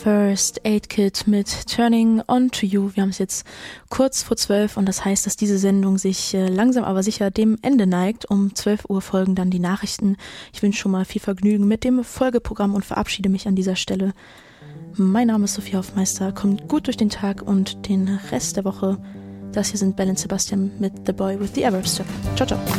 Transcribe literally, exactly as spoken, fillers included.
First Aid Kit mit Turning On To You. Wir haben es jetzt kurz vor zwölf und das heißt, dass diese Sendung sich äh, langsam aber sicher dem Ende neigt. Um zwölf Uhr folgen dann die Nachrichten. Ich wünsche schon mal viel Vergnügen mit dem Folgeprogramm und verabschiede mich an dieser Stelle. Mein Name ist Sophie Hoffmeister. Kommt gut durch den Tag und den Rest der Woche. Das hier sind Belle und Sebastian mit The Boy with the Everest Strap. Ciao, ciao.